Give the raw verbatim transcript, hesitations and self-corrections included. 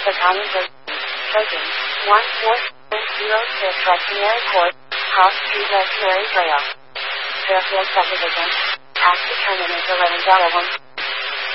Battalion thirteen, Trojan, one four seven zero six Reactionary Corps, Cross Street Reactionary Trail. Fairfield Subdivision. Task Determinant eleven one.